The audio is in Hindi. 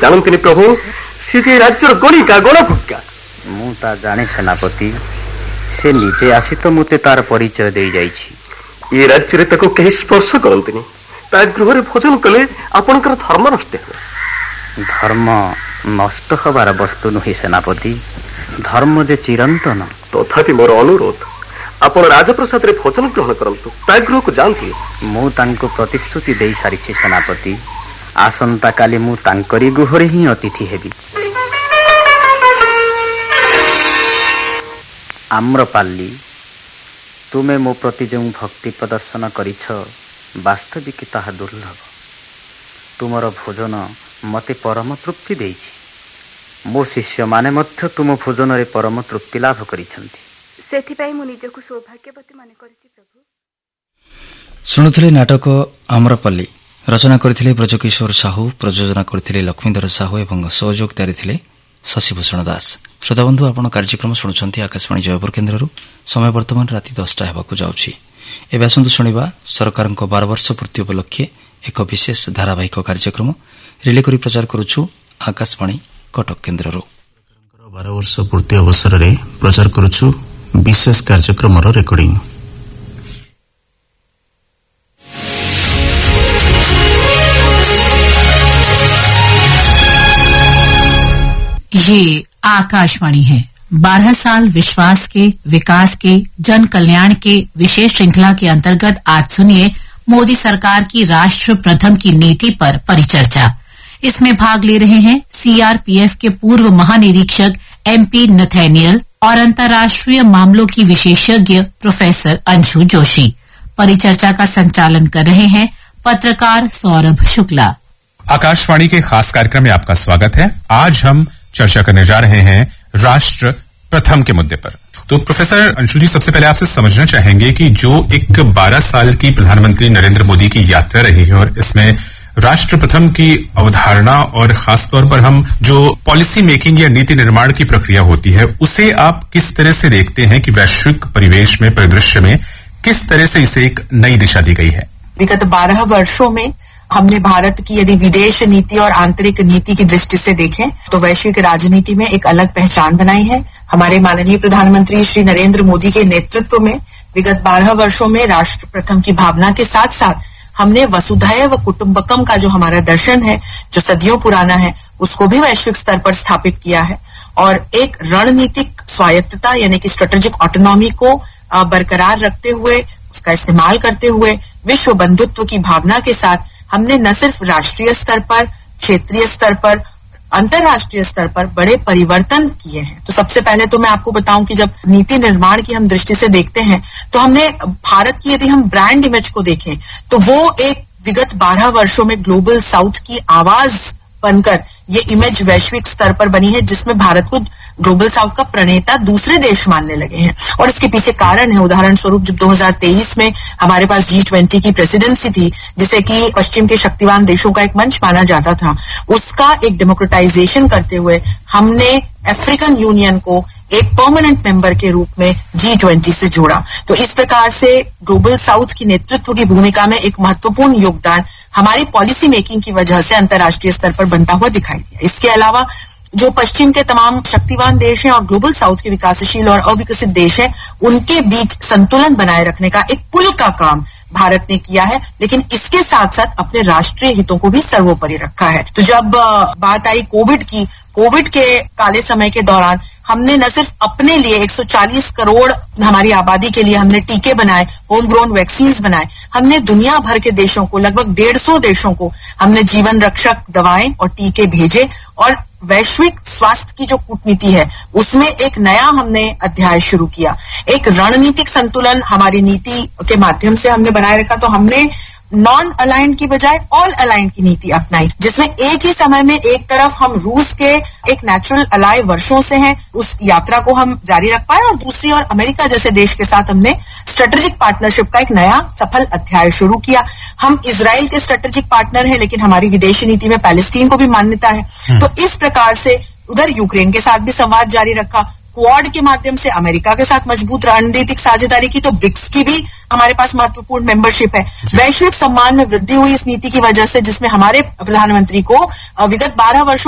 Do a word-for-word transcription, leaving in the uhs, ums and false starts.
जानते प्रभु सी जे राज्यर गणिका गणभुक्का मु ता जाने सेनापति से निजे आसी तो मुते तार परिचय दे जाइछि। ये राज्य रे तको कहीं स्पर्श करंतिनी ता गृह रे भोजन कले आपनकर धर्म नष्ट हो। धर्म नष्ट हबार वस्तु नुहे सेनापति, धर्म जे चिरंतन। तथापि मोर अनुरोध आपण राजप्रसाद रे भोजन ग्रहण करंतु, ता गृह को जानती। मु तांको प्रतिश्रुति दे सारिछि सेनापति, आसंता काली मु तांकरी गृहरे ही अतिथि हेबी। आम्रपाली, तुमे मो प्रति जो भक्ति प्रदर्शन करिछ वास्तविक ताहा दुर्लभ। तुमर भोजन मते परम तृप्ति देइछि। मो शिष्य माने मध्य तुम भोजन रे परम तृप्ति लाभ करिछंती। सेथि पई मु निजको सौभाग्यवती माने करिछि प्रभु। सुनुथिले नाटक आम्रपाली, रचना करथिले ब्रजकिशोर साहू, प्रयोजना करथिले लक्ष्मीधर साहू एवं सहयोग दारिथिले शशिभूषण दास। श्रोताबंधु, आपण कार्यक्रम शुणुछंती आकाशवाणी जयपुर केन्द्ररू। समय वर्तमान राति दसटा हेबाकू जाउछि। एबे आसंतु शुणिबा सरकारक बारह वर्ष पूर्ति उपलक्षे एक विशेष धारावाहिक कार्यक्रम रिले करी प्रचार करूछु आकाशवाणी कटक केन्द्ररू। बारह वर्ष पूर्ति अवसर रे प्रचार करूछु विशेष कार्यक्रम रेकर्डिंग। ये आकाशवाणी है। बारह साल विश्वास के, विकास के, जन कल्याण के विशेष श्रृंखला के अंतर्गत आज सुनिए मोदी सरकार की राष्ट्र प्रथम की नीति पर परिचर्चा। इसमें भाग ले रहे हैं सीआरपीएफ के पूर्व महानिरीक्षक एमपी नथैनियल और अंतर्राष्ट्रीय मामलों की विशेषज्ञ प्रोफेसर अंशु जोशी। परिचर्चा का संचालन कर रहे हैं पत्रकार सौरभ शुक्ला। आकाशवाणी के खास कार्यक्रम में आपका स्वागत है। आज हम चर्चा करने जा रहे हैं राष्ट्र प्रथम के मुद्दे पर। तो प्रोफेसर अंशु जी, सबसे पहले आपसे समझना चाहेंगे कि जो एक बारह साल की प्रधानमंत्री नरेंद्र मोदी की यात्रा रही है और इसमें राष्ट्र प्रथम की अवधारणा और खासतौर पर हम जो पॉलिसी मेकिंग या नीति निर्माण की प्रक्रिया होती है उसे आप किस तरह से देखते हैं कि वैश्विक परिवेश में, परिदृश्य में किस तरह से इसे एक नई दिशा दी गई है? विगत बारह वर्षों में हमने भारत की यदि विदेश नीति और आंतरिक नीति की दृष्टि से देखें तो वैश्विक राजनीति में एक अलग पहचान बनाई है। हमारे माननीय प्रधानमंत्री श्री नरेंद्र मोदी के नेतृत्व में विगत बारह वर्षों में राष्ट्र प्रथम की भावना के साथ साथ हमने वसुधैव कुटुंबकम का जो हमारा दर्शन है, जो सदियों पुराना है, उसको भी वैश्विक स्तर पर स्थापित किया है और एक रणनीतिक स्वायत्तता यानी कि स्ट्रेटेजिक ऑटोनॉमी को बरकरार रखते हुए, उसका इस्तेमाल करते हुए विश्व बंधुत्व की भावना के साथ हमने न सिर्फ राष्ट्रीय स्तर पर, क्षेत्रीय स्तर पर, अंतर्राष्ट्रीय स्तर पर बड़े परिवर्तन किए हैं। तो सबसे पहले तो मैं आपको बताऊं कि जब नीति निर्माण की हम दृष्टि से देखते हैं तो हमने भारत की यदि हम ब्रांड इमेज को देखें तो वो एक विगत बारह वर्षों में ग्लोबल साउथ की आवाज बनकर ये इमेज वैश्विक स्तर पर बनी है, जिसमें भारत को ग्लोबल साउथ का प्रणेता दूसरे देश मानने लगे हैं। और इसके पीछे कारण है, उदाहरण स्वरूप जब दो हज़ार तेईस में हमारे पास जी ट्वेंटी की प्रेसिडेंसी थी, जिसे कि पश्चिम के शक्तिवान देशों का एक मंच माना जाता था, उसका एक डेमोक्रेटाइजेशन करते हुए हमने अफ्रीकन यूनियन को एक परमानेंट मेंबर के रूप में जी ट्वेंटी से जोड़ा। तो इस प्रकार से ग्लोबल साउथ की नेतृत्व की भूमिका में एक महत्वपूर्ण योगदान हमारी पॉलिसी मेकिंग की वजह से अंतर्राष्ट्रीय स्तर पर बनता हुआ दिखाई दिया। इसके अलावा जो पश्चिम के तमाम शक्तिवान देश हैं और ग्लोबल साउथ के विकासशील और अविकसित देश हैं, उनके बीच संतुलन बनाए रखने का एक पुल का काम भारत ने किया है, लेकिन इसके साथ साथ अपने राष्ट्रीय हितों को भी सर्वोपरि रखा है। तो जब बात आई कोविड की, कोविड के काले समय के दौरान हमने न सिर्फ अपने लिए एक सौ चालीस करोड़ हमारी आबादी के लिए हमने टीके बनाए, होम ग्रोन वैक्सीन्स बनाए, हमने दुनिया भर के देशों को, लगभग डेढ़ सौ देशों को हमने जीवन रक्षक दवाएं और टीके भेजे और वैश्विक स्वास्थ्य की जो कूटनीति है उसमें एक नया हमने अध्याय शुरू किया। एक रणनीतिक संतुलन हमारी नीति के माध्यम से हमने बनाए रखा। तो हमने नॉन अलाइंड की बजाय ऑल अलाइंड की नीति अपनाई, जिसमें एक ही समय में एक तरफ हम रूस के एक नेचुरल अलाय वर्षों से हैं, उस यात्रा को हम जारी रख पाए, और दूसरी ओर अमेरिका जैसे देश के साथ हमने स्ट्रेटेजिक पार्टनरशिप का एक नया सफल अध्याय शुरू किया। हम इजराइल के स्ट्रेटेजिक पार्टनर हैं, लेकिन हमारी विदेशी नीति में पैलेस्टीन को भी मान्यता है। तो इस प्रकार से उधर यूक्रेन के साथ भी संवाद जारी रखा, क्वाड के माध्यम से अमेरिका के साथ मजबूत रणनीतिक साझेदारी की, तो ब्रिक्स की भी हमारे पास महत्वपूर्ण मेंबरशिप है। वैश्विक सम्मान में वृद्धि हुई इस नीति की वजह से, जिसमें हमारे प्रधानमंत्री को विगत बारह वर्षों